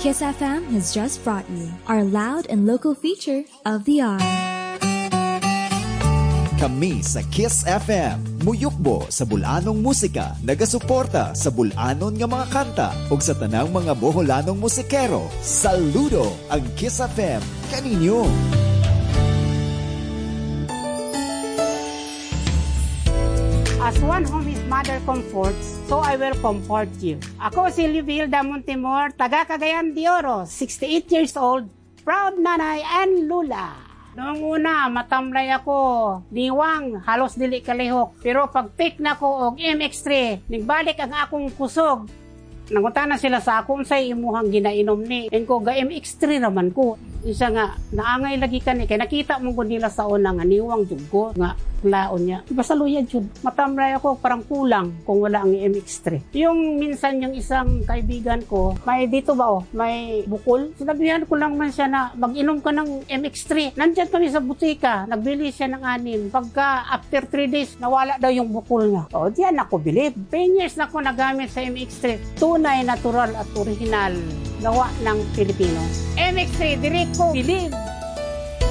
Kiss FM has just brought you our loud and local feature of the hour. Kami sa Kiss FM, muyukbo sa bulanong musika, nagasuporta sa bulanon nga mga kanta ug sa tanang mga Boholanong musikero. Saludo ang Kiss FM kaninyo. As one whom his mother comforts, so I will comfort you. Ako si Livilda Montemor, taga Cagayan de Oro, 68 years old, proud nanay and lula. Noong una, matamlay ako, niwang, halos dili kalihok. Pero pag pick na ko og MX3, nagbalik ang akong kusog. Nangutana sila sa akong sa imuhang ginainom ni. And ko, ga MX3 naman ko. Isa nga, naangay lagi ka ni. Kaya nakita mo ko nila sa una nga, niwang jud ko nga, laon niya. Iba sa luya jud. Matamlay ako, parang kulang kung wala ang MX3. Yung minsan yung isang kaibigan ko, may dito ba may bukol. Sinabihan ko lang man siya na mag-inom ka ng MX3. Nandyan kami sa butika, nagbili siya ng 6. Pagka after 3 days, nawala daw yung bukol niya. O, diyan ako bilib. 10 years na ako nagamit sa MX3. Tunay, natural at original. Gawa ng Pilipino. MX3, direct ko, bilib.